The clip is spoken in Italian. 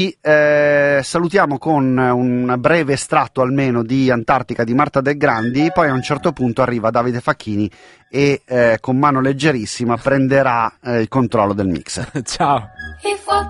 Salutiamo con un breve estratto almeno di Antartica di Marta Del Grandi, poi a un certo punto arriva Davide Facchini e con mano leggerissima prenderà il controllo del mix. Ciao.